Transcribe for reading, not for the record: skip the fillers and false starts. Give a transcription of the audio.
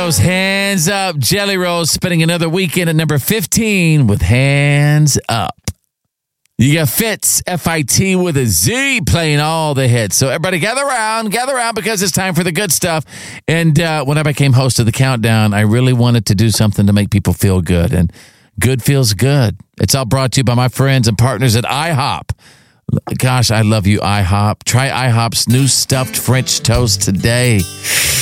Those Hands Up. Jelly Rolls spending another weekend at number 15 with Hands Up. You got Fitz, F-I-T with a Z, playing all the hits. So everybody gather around because it's time for the good stuff. And when I became host of the Countdown, I really wanted to do something to make people feel good. And good feels good. It's all brought to you by my friends and partners at IHOP. Gosh, I love you, IHOP. Try IHOP's new stuffed French toast today.